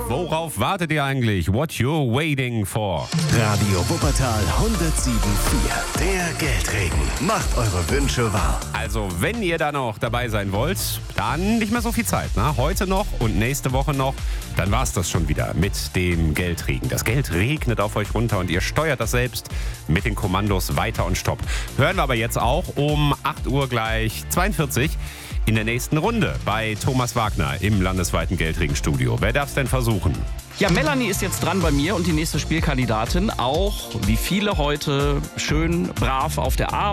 Worauf wartet ihr eigentlich? What you're waiting for? Radio Wuppertal 107.4. Der Geldregen. Macht eure Wünsche wahr. Also, wenn ihr da noch dabei sein wollt, dann nicht mehr so viel Zeit. Ne? Heute noch und nächste Woche noch. Dann war's das schon wieder mit dem Geldregen. Das Geld regnet auf euch runter und ihr steuert das selbst mit den Kommandos Weiter und Stopp. Hören wir aber jetzt auch um 8 Uhr gleich 42 in der nächsten Runde bei Thomas Wagner im landesweiten Geldregenstudio. Wer darf's denn versuchen? Ja, Melanie ist jetzt dran bei mir und die nächste Spielkandidatin. Auch wie viele heute schön brav auf der Arbeit.